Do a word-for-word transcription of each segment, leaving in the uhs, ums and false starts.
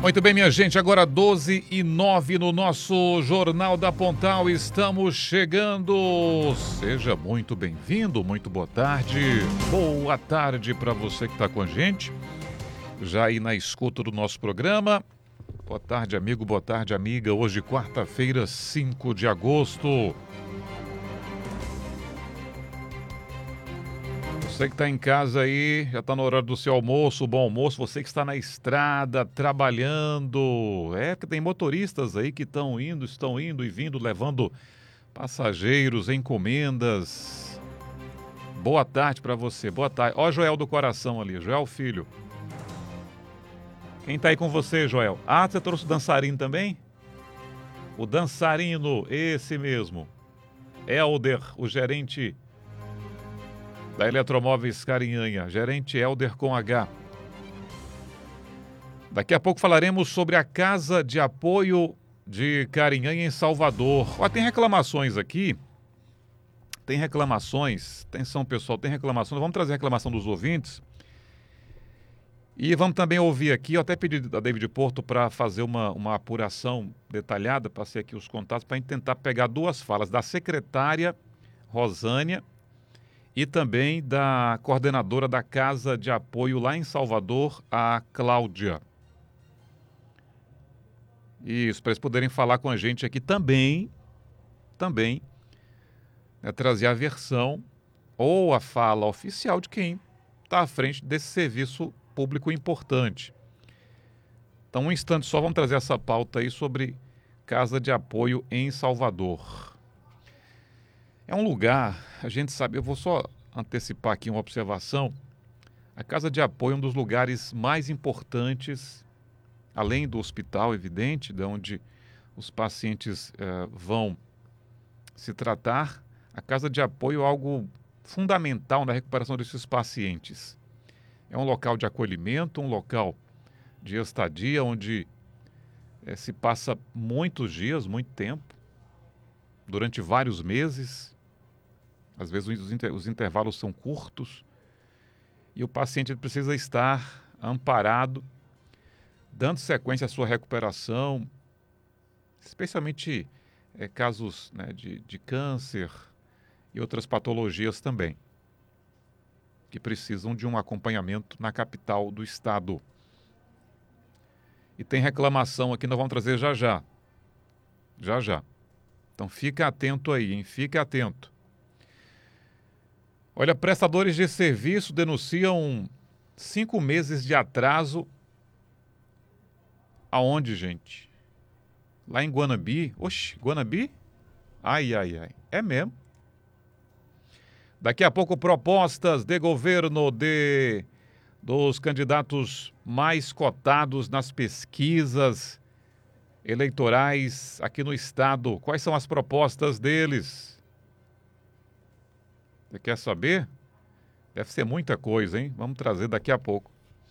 Muito bem, minha gente, agora doze e nove no nosso Jornal da Pontal, estamos chegando. Seja muito bem-vindo, muito boa tarde. Boa tarde para você que está com a gente, já aí na escuta do nosso programa. Boa tarde, amigo, boa tarde, amiga. Hoje, quarta-feira, cinco de agosto. Você que está em casa aí, já está no horário do seu almoço, bom almoço. Você que está na estrada, trabalhando. É que tem motoristas aí que estão indo, estão indo e vindo, levando passageiros, encomendas. Boa tarde para você, boa tarde. Ó, Joel do coração ali, Joel Filho. Quem está aí com você, Joel? Ah, você trouxe o dançarino também? O dançarino, esse mesmo. Helder, o gerente da Eletromóveis Carinhanha, gerente Helder com H. Daqui a pouco falaremos sobre a Casa de Apoio de Carinhanha em Salvador. Ó, tem reclamações aqui, tem reclamações, atenção pessoal, tem reclamações, vamos trazer a reclamação dos ouvintes e vamos também ouvir aqui, eu até pedi a David Porto para fazer uma, uma apuração detalhada, passei aqui os contatos para a gente tentar pegar duas falas da secretária Rosânia e também da coordenadora da Casa de Apoio lá em Salvador, a Cláudia. Isso, para eles poderem falar com a gente aqui também, também, né, trazer a versão ou a fala oficial de quem está à frente desse serviço público importante. Então, um instante só, vamos trazer essa pauta aí sobre Casa de Apoio em Salvador. É um lugar, a gente sabe, eu vou só antecipar aqui uma observação. A Casa de Apoio é um dos lugares mais importantes, além do hospital, evidente, de onde os pacientes eh, vão se tratar. A Casa de Apoio é algo fundamental na recuperação desses pacientes. É um local de acolhimento, um local de estadia, onde eh, se passa muitos dias, muito tempo, durante vários meses. Às vezes os, inter, os intervalos são curtos e o paciente precisa estar amparado, dando sequência à sua recuperação, especialmente é, casos, né, de, de câncer e outras patologias também, que precisam de um acompanhamento na capital do estado. E tem reclamação aqui, nós vamos trazer já já. Já já. Então fica atento aí, hein? Fica atento. Olha, prestadores de serviço denunciam cinco meses de atraso. Aonde, gente? Lá em Guanabi. Oxe, Guanabi? Ai, ai, ai. É mesmo. Daqui a pouco, propostas de governo de dos candidatos mais cotados nas pesquisas eleitorais aqui no estado. Quais são as propostas deles? Você quer saber? Deve ser muita coisa, hein? Vamos trazer daqui a pouco.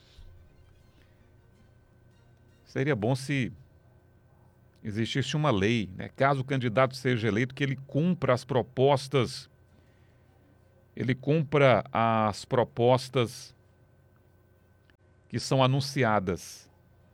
Seria bom se existisse uma lei, né? Caso o candidato seja eleito, que ele cumpra as propostas, ele cumpra as propostas que são anunciadas.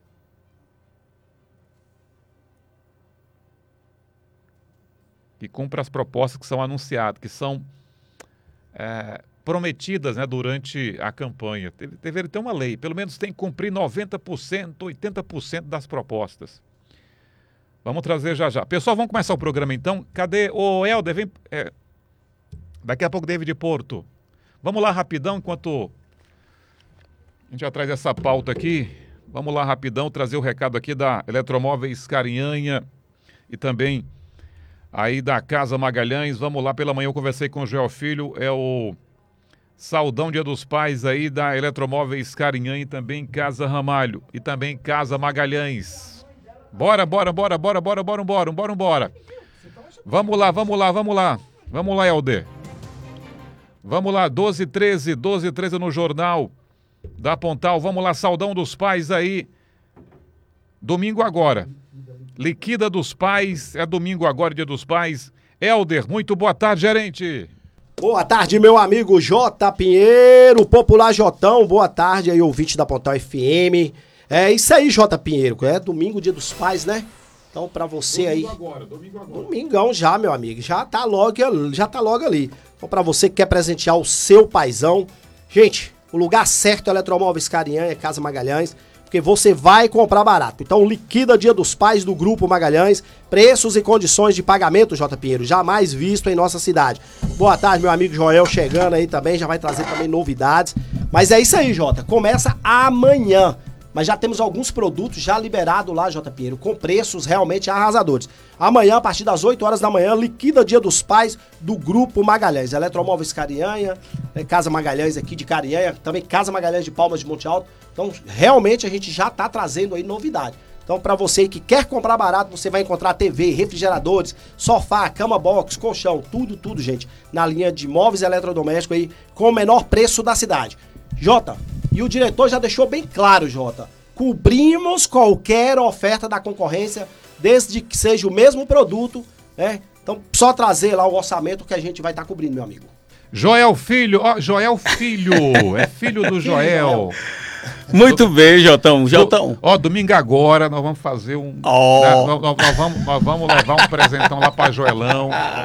Que cumpra as propostas que são anunciadas, que são É, prometidas, né, durante a campanha. Deveria ter uma lei, pelo menos tem que cumprir noventa por cento, oitenta por cento das propostas. Vamos trazer já já. Pessoal, vamos começar o programa então. Cadê o Helder? Vem, é, daqui a pouco David Porto. Vamos lá rapidão, enquanto a gente já traz essa pauta aqui. Vamos lá rapidão, trazer o recado aqui da Eletromóveis Carinhanha e também aí da Casa Magalhães. Vamos lá, pela manhã eu conversei com o Joel Filho, é o saudão Dia dos Pais aí da Eletromóveis Carinhanha e também Casa Ramalho e também Casa Magalhães. Bora, bora, bora, bora, bora, bora, bora, bora, bora. Vamos lá, vamos lá, vamos lá. Vamos lá, Helder. Vamos lá, doze e treze, doze e treze no Jornal da Pontal. Vamos lá, saudão dos pais aí. Domingo agora. Liquida dos Pais, é domingo agora, Dia dos Pais. Helder, muito boa tarde, gerente. Boa tarde, meu amigo J. Pinheiro, popular Jotão. Boa tarde aí, ouvinte da Pontal F M. É isso aí, J. Pinheiro. É domingo, dia dos pais, né? Então, pra você domingo aí... agora, domingo agora. Domingão já, meu amigo. Já tá logo, já tá logo ali. Então, pra você que quer presentear o seu paizão... Gente, o lugar certo é Eletromóveis Carinhanha, Casa Magalhães, porque você vai comprar barato. Então, liquida Dia dos Pais do Grupo Magalhães. Preços e condições de pagamento, J. Pinheiro, jamais visto em nossa cidade. Boa tarde, meu amigo Joel, chegando aí também. Já vai trazer também novidades. Mas é isso aí, Jota. Começa amanhã. Mas já temos alguns produtos já liberados lá, J. Pinheiro, com preços realmente arrasadores. Amanhã, a partir das oito horas da manhã, liquida Dia dos Pais do Grupo Magalhães. Eletromóveis Carinhanha, né, Casa Magalhães aqui de Carinhanha, também Casa Magalhães de Palmas de Monte Alto. Então, realmente, a gente já tá trazendo aí novidade. Então, para você que quer comprar barato, você vai encontrar T V, refrigeradores, sofá, cama box, colchão, tudo, tudo, gente, na linha de móveis eletrodomésticos aí, com o menor preço da cidade. Jota, e o diretor já deixou bem claro, Jota, cobrimos qualquer oferta da concorrência, desde que seja o mesmo produto, né? Então, só trazer lá o orçamento que a gente vai estar tá cobrindo, meu amigo. Joel Filho, ó, Joel Filho, é filho do Joel. Muito bem, Jotão, Jotão. Ó, domingo agora nós vamos fazer um... Oh. Né, nós, nós, nós, vamos, nós vamos levar um presentão lá pra Joelão.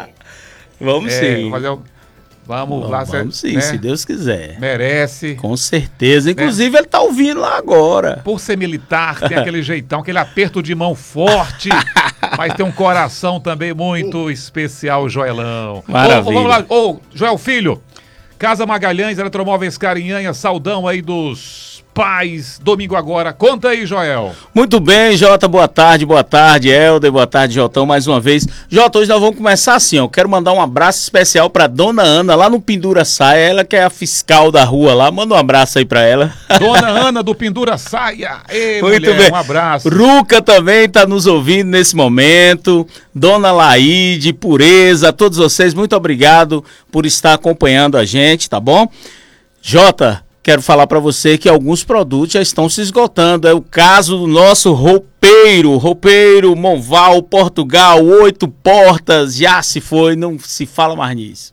Vamos é, sim. Fazer, vamos vamos, lá. Vamos sim, né, se Deus quiser. Merece. Com certeza. Inclusive, é. ele tá ouvindo lá agora. Por ser militar, tem aquele jeitão, aquele aperto de mão forte, mas tem um coração também muito especial, Joelão. Maravilha. Ô, vamos lá, ô, Joel Filho, Casa Magalhães, Eletromóveis Carinhanha, saudão aí dos pais, domingo agora. Conta aí, Joel. Muito bem, Jota, boa tarde, boa tarde, Helder, boa tarde, Jotão, mais uma vez. Jota, hoje nós vamos começar assim, ó, eu quero mandar um abraço especial pra Dona Ana, lá no Pendura Saia, ela que é a fiscal da rua lá, manda um abraço aí pra ela. Dona Ana do Pendura Saia, Ei, muito mulher, bem. Um abraço. Ruca também tá nos ouvindo nesse momento, Dona Laide, Pureza, todos vocês, muito obrigado por estar acompanhando a gente, tá bom? Jota, quero falar para você que alguns produtos já estão se esgotando. É o caso do nosso roupeiro, roupeiro Monval, Portugal, oito portas, já se foi, não se fala mais nisso.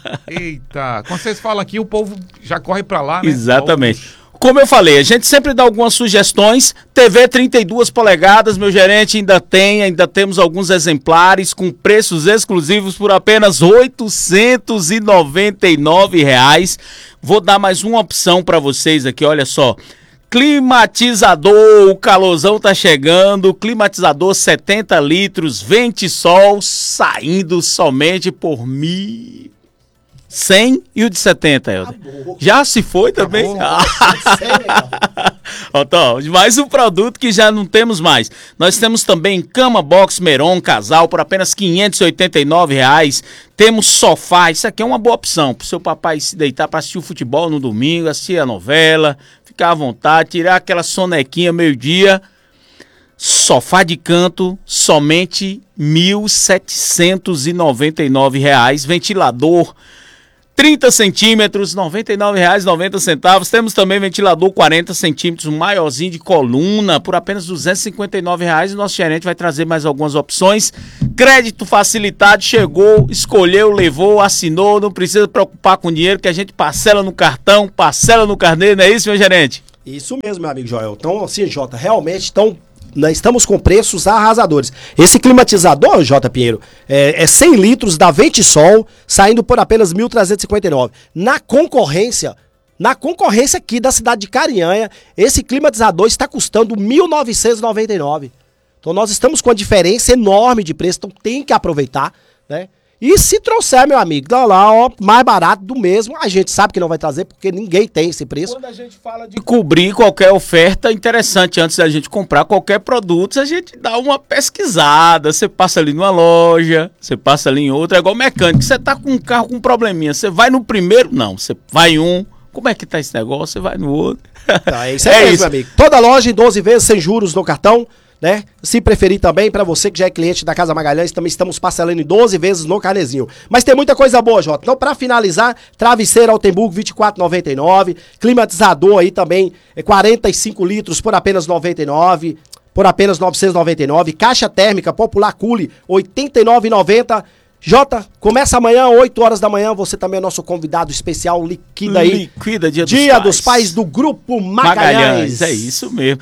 Eita, quando vocês falam aqui, o povo já corre para lá, né? Exatamente. Como eu falei, a gente sempre dá algumas sugestões. T V trinta e duas polegadas, meu gerente, ainda tem, ainda temos alguns exemplares com preços exclusivos por apenas oitocentos e noventa e nove reais. Vou dar mais uma opção para vocês aqui, olha só. Climatizador, o calorzão tá chegando, climatizador setenta litros, Ventisol, saindo somente por mil... cem e o de setenta, Helder. Já se foi também? Ah. Então, mais um produto que já não temos mais. Nós temos também cama box Meron casal por apenas quinhentos e oitenta e nove reais. Temos sofá, isso aqui é uma boa opção para o seu papai se deitar para assistir o futebol no domingo, assistir a novela, ficar à vontade, tirar aquela sonequinha meio-dia. Sofá de canto, somente mil setecentos e noventa e nove reais. Ventilador trinta centímetros, noventa e nove reais e noventa centavos. Temos também ventilador quarenta centímetros, um maiorzinho de coluna, por apenas duzentos e cinquenta e nove reais. O nosso gerente vai trazer mais algumas opções. Crédito facilitado, chegou, escolheu, levou, assinou, não precisa preocupar com dinheiro, que a gente parcela no cartão, parcela no carnê, não é isso, meu gerente? Isso mesmo, meu amigo Joel. Então, assim, Jota, realmente estão... Nós estamos com preços arrasadores. Esse climatizador, J. Pinheiro, é, é cem litros da Ventisol, saindo por apenas mil trezentos e cinquenta e nove. Na concorrência, na concorrência aqui da cidade de Carinhanha, esse climatizador está custando mil novecentos e noventa e nove. Então nós estamos com uma diferença enorme de preço, então tem que aproveitar, né? E se trouxer, meu amigo, dá lá, ó, mais barato do mesmo, a gente sabe que não vai trazer, porque ninguém tem esse preço. Quando a gente fala de cobrir qualquer oferta interessante antes da gente comprar qualquer produto, a gente dá uma pesquisada, você passa ali numa loja, você passa ali em outra, é igual mecânico, você tá com um carro com um probleminha, você vai no primeiro, não, você vai em um, como é que tá esse negócio, você vai no outro. Tá, é isso aí, é mesmo, isso. Meu amigo. Toda loja em doze vezes sem juros no cartão, né? Se preferir também, para você que já é cliente da Casa Magalhães, também estamos parcelando em doze vezes no carnezinho. Mas tem muita coisa boa, Jota. Então, para finalizar, travesseiro Altenburg vinte e quatro reais e noventa e nove centavos, climatizador aí também, é quarenta e cinco litros por apenas noventa e nove reais, por apenas novecentos e noventa e nove reais, caixa térmica Popular Cooler oitenta e nove reais e noventa centavos. Jota, começa amanhã, oito horas da manhã, você também é nosso convidado especial, liquida aí. Liquida Dia dos Dia Pais. dos Pais do Grupo Magalhães. Magalhães, é isso mesmo.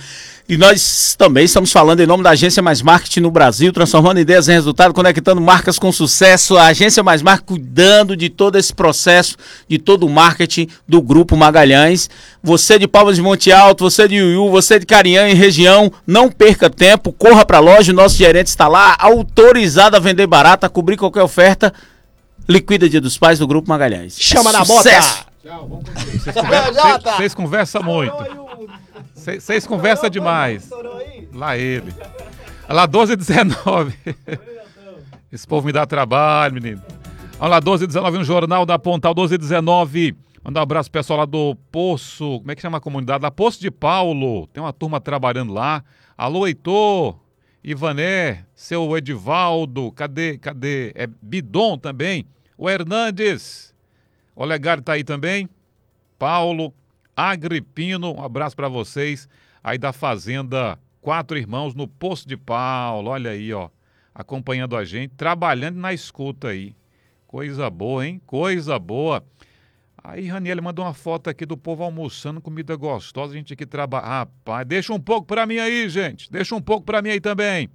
E nós também estamos falando em nome da Agência Mais Marketing no Brasil, transformando ideias em resultado, conectando marcas com sucesso. A Agência Mais Marketing cuidando de todo esse processo, de todo o marketing do Grupo Magalhães. Você de Palmas de Monte Alto, você de Iuiú, você de Carinhanha e região, não perca tempo, corra para a loja, o nosso gerente está lá, autorizado a vender barato, a cobrir qualquer oferta. Liquida Dia dos Pais do Grupo Magalhães. Chama é na sucesso. bota! Tchau, vamos continuar. Vocês conversam, vocês conversam muito. Vocês conversam demais. Lá ele. Lá doze e dezenove. Esse povo me dá trabalho, menino. Olha lá, doze e dezenove no Jornal da Pontal, doze e dezenove. Mandar um abraço pro pessoal lá do Poço. Como é que chama a comunidade? Lá, Poço de Paulo. Tem uma turma trabalhando lá. Alô, Heitor, Ivané, seu Edivaldo. Cadê? Cadê? É Bidon também. O Hernandes. O Olegário tá aí também. Paulo. Agripino, um abraço para vocês aí da Fazenda Quatro Irmãos no Poço de Paulo, olha aí, ó, acompanhando a gente, trabalhando na escuta aí, coisa boa, hein, coisa boa. Aí Raniel mandou uma foto aqui do povo almoçando, comida gostosa, a gente aqui trabalha, rapaz, deixa um pouco para mim aí, gente, deixa um pouco para mim aí também.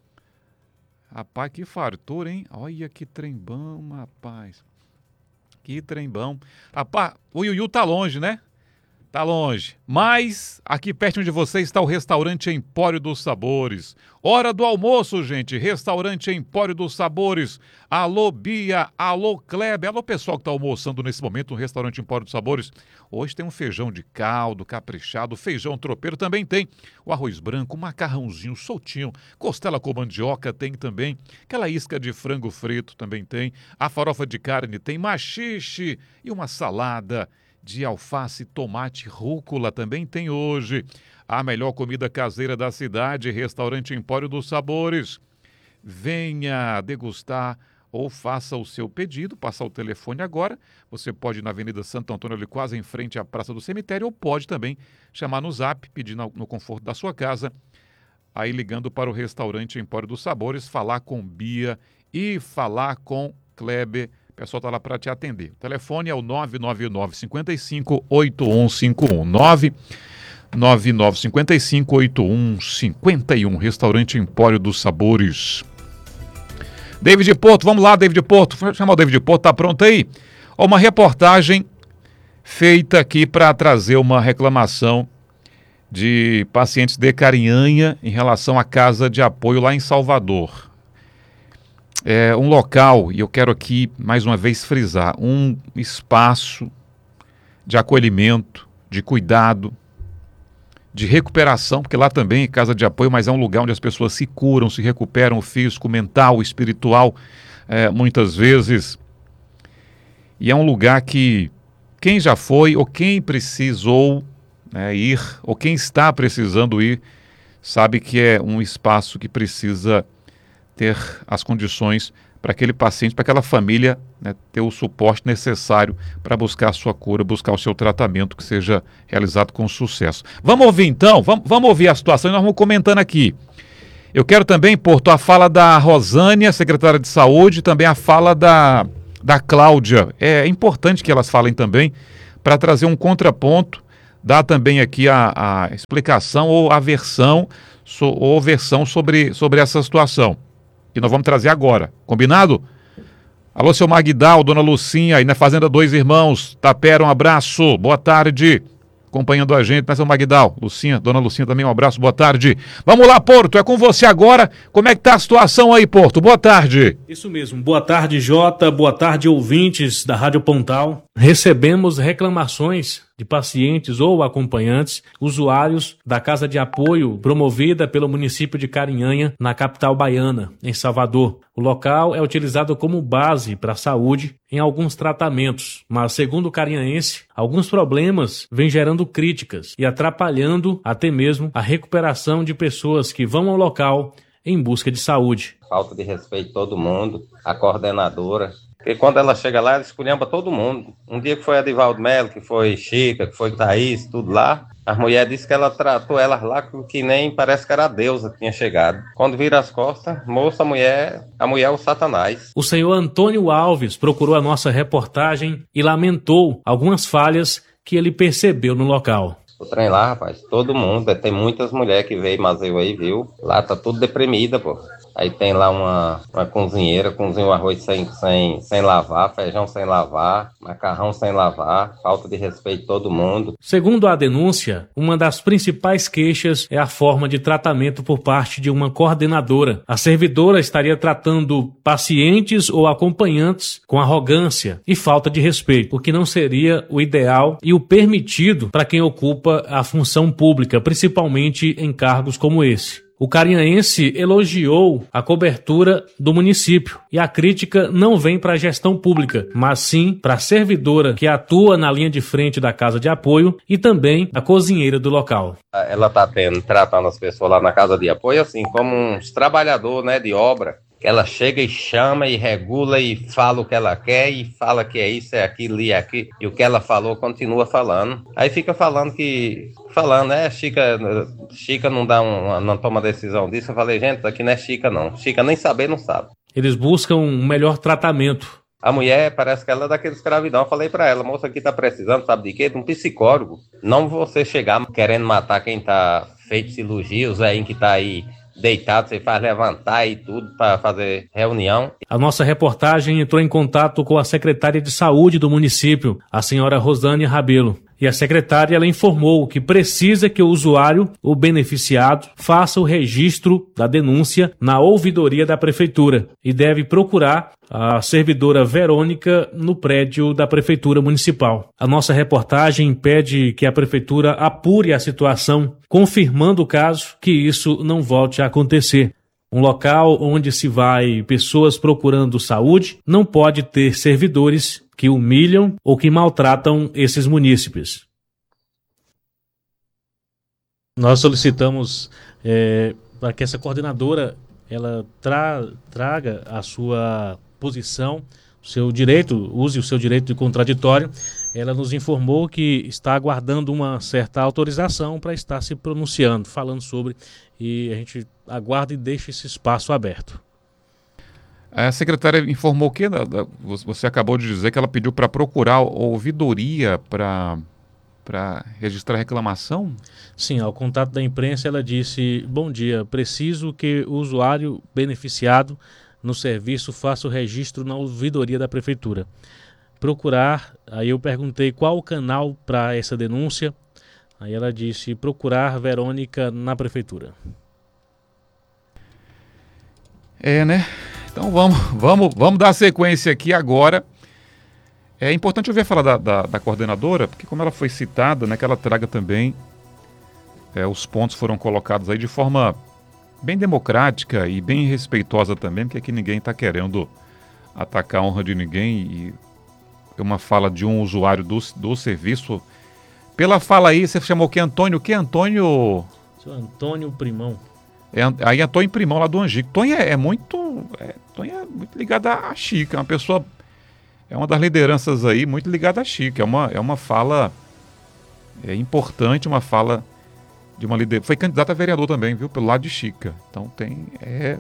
Rapaz, que fartura, hein, olha que trem bom, rapaz, que trem bom. Rapaz, o Iuiú tá longe, né? Tá longe, mas aqui perto de você está o restaurante Empório dos Sabores. Hora do almoço, gente, restaurante Empório dos Sabores. Alô, Bia, alô, Kleber, alô, pessoal que está almoçando nesse momento no restaurante Empório dos Sabores. Hoje tem um feijão de caldo, caprichado, feijão tropeiro também tem. O arroz branco, macarrãozinho soltinho, costela com mandioca tem também. Aquela isca de frango frito também tem. A farofa de carne tem, maxixe e uma salada de alface, tomate, rúcula também tem hoje. A melhor comida caseira da cidade, restaurante Empório dos Sabores. Venha degustar ou faça o seu pedido, passa o telefone agora. Você pode ir na Avenida Santo Antônio, ali quase em frente à Praça do Cemitério, ou pode também chamar no Zap, pedir no, no conforto da sua casa, aí ligando para o restaurante Empório dos Sabores, falar com Bia e falar com Kleber. O pessoal está lá para te atender. O telefone é o nove nove nove, cinco cinco, oito um cinco um. nove nove nove, cinco cinco, oito um cinco um. Restaurante Empório dos Sabores. David Porto, vamos lá, David Porto. Vou chamar o David Porto, tá pronto aí? Ó, uma reportagem feita aqui para trazer uma reclamação de pacientes de Carinhanha em relação à casa de apoio lá em Salvador. É um local, e eu quero aqui mais uma vez frisar, um espaço de acolhimento, de cuidado, de recuperação, porque lá também é casa de apoio, mas é um lugar onde as pessoas se curam, se recuperam, físico, mental, espiritual, é, muitas vezes. E é um lugar que quem já foi ou quem precisou, né, ir, ou quem está precisando ir, sabe que é um espaço que precisa ter as condições para aquele paciente, para aquela família, né, ter o suporte necessário para buscar a sua cura, buscar o seu tratamento que seja realizado com sucesso. Vamos ouvir então, vamos, vamos ouvir a situação e nós vamos comentando aqui. Eu quero também, Porto, a fala da Rosânia, secretária de Saúde, também a fala da, da Cláudia. É importante que elas falem também para trazer um contraponto, dar também aqui a, a explicação ou a versão, so, ou versão sobre, sobre essa situação. Que nós vamos trazer agora, combinado? Alô, seu Magdal, dona Lucinha, aí na Fazenda Dois Irmãos, Tapera, um abraço, boa tarde, acompanhando a gente, né, seu Magdal, Lucinha, dona Lucinha também, um abraço, boa tarde. Vamos lá, Porto, é com você agora, como é que tá a situação aí, Porto? Boa tarde. Isso mesmo, boa tarde, Jota, boa tarde, ouvintes da Rádio Pontal. Recebemos reclamações de pacientes ou acompanhantes, usuários da casa de apoio promovida pelo município de Carinhanha, na capital baiana, em Salvador. O local é utilizado como base para a saúde em alguns tratamentos, mas, segundo o carinhanense, alguns problemas vêm gerando críticas e atrapalhando até mesmo a recuperação de pessoas que vão ao local em busca de saúde. Falta de respeito de todo mundo, a coordenadora. Porque quando ela chega lá, ela esculhamba todo mundo. Um dia que foi a Divaldo Melo, que foi Chica, que foi Thaís, tudo lá, a mulher disse que ela tratou ela lá que nem parece que era a deusa que tinha chegado. Quando vira as costas, moça, a mulher, a mulher é o Satanás. O senhor Antônio Alves procurou a nossa reportagem e lamentou algumas falhas que ele percebeu no local. O trem lá, rapaz, todo mundo, tem muitas mulheres que veio Mazeu aí, viu? Lá tá tudo deprimida, pô. Aí tem lá uma, uma cozinheira, cozinha o arroz sem, sem, sem lavar, feijão sem lavar, macarrão sem lavar, falta de respeito de todo mundo. Segundo a denúncia, uma das principais queixas é a forma de tratamento por parte de uma coordenadora. A servidora estaria tratando pacientes ou acompanhantes com arrogância e falta de respeito, o que não seria o ideal e o permitido para quem ocupa a função pública, principalmente em cargos como esse. O carinhaense elogiou a cobertura do município e a crítica não vem para a gestão pública, mas sim para a servidora que atua na linha de frente da casa de apoio e também a cozinheira do local. Ela está tratando as pessoas lá na casa de apoio assim como uns trabalhadores, né, de obra. Ela chega e chama e regula e fala o que ela quer e fala que é isso, é aquilo e é aquilo. E o que ela falou, continua falando. Aí fica falando que... Falando, né? Chica, Chica não dá um, não toma decisão disso. Eu falei, gente, aqui não é Chica não. Chica nem saber não sabe. Eles buscam um melhor tratamento. A mulher, parece que ela é daquele escravidão. Eu falei pra ela, moça, aqui tá precisando, sabe de quê? De um psicólogo. Não você chegar querendo matar quem tá feito cirurgia, o Zéinho que tá aí deitado, você faz levantar e tudo para fazer reunião. A nossa reportagem entrou em contato com a secretária de saúde do município, a senhora Rosane Rabelo. E a secretária ela informou que precisa que o usuário, o beneficiado, faça o registro da denúncia na ouvidoria da prefeitura e deve procurar a servidora Verônica no prédio da prefeitura municipal. A nossa reportagem pede que a prefeitura apure a situação, confirmando o caso que isso não volte a acontecer. Um local onde se vai pessoas procurando saúde não pode ter servidores que humilham ou que maltratam esses munícipes. Nós solicitamos é, para que essa coordenadora ela tra, traga a sua posição, o seu direito, use o seu direito de contraditório. Ela nos informou que está aguardando uma certa autorização para estar se pronunciando, falando sobre, e a gente aguarda e deixa esse espaço aberto. A secretária informou que você acabou de dizer que ela pediu para procurar a ouvidoria para para registrar reclamação? Sim, ao contato da imprensa ela disse: bom dia, preciso que o usuário beneficiado no serviço faça o registro na ouvidoria da prefeitura. Procurar, aí eu perguntei qual o canal para essa denúncia, aí ela disse procurar Verônica na prefeitura. É, né? Então vamos, vamos, vamos dar sequência aqui agora. É importante ouvir falar da, da, da coordenadora, porque como ela foi citada, né, que ela traga também, é, os pontos foram colocados aí de forma bem democrática e bem respeitosa também, porque aqui ninguém está querendo atacar a honra de ninguém, e uma fala de um usuário do, do serviço. Pela fala aí, você chamou que Antônio, que Antônio... Seu Antônio Primão. É, aí Antônio Primão lá do Angico. Tonho é, é muito é, Tonho é muito ligado à Chica, é uma pessoa, é uma das lideranças aí muito ligada à Chica, é uma, é uma fala é importante, uma fala de uma liderança, foi candidata a vereador também, viu, pelo lado de Chica, então tem, é,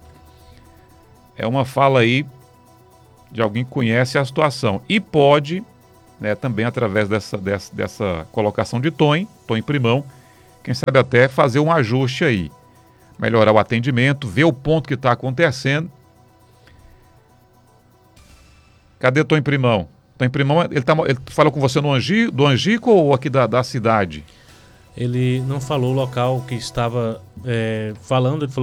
é uma fala aí de alguém que conhece a situação e pode, né, também através dessa, dessa, dessa colocação de Tonho, Tonho Primão, quem sabe até fazer um ajuste aí, melhorar o atendimento, ver o ponto que está acontecendo. Cadê Tonho Primão? Tonho Primão, ele, tá, ele falou com você no Angico, do Angico ou aqui da, da cidade? Ele não falou o local que estava é, falando, ele falou